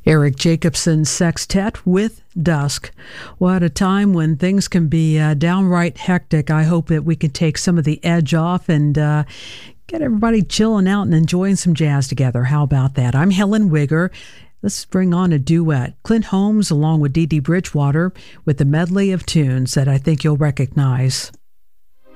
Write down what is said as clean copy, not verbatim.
Eric Jacobson Sextet with Dusk. Well, at a time when things can be downright hectic, I hope that we can take some of the edge off and get everybody chilling out and enjoying some jazz together. How about that? I'm Helen Wigger. Let's bring on a duet. Clint Holmes along with Dee Dee Bridgewater with a medley of tunes that I think you'll recognize.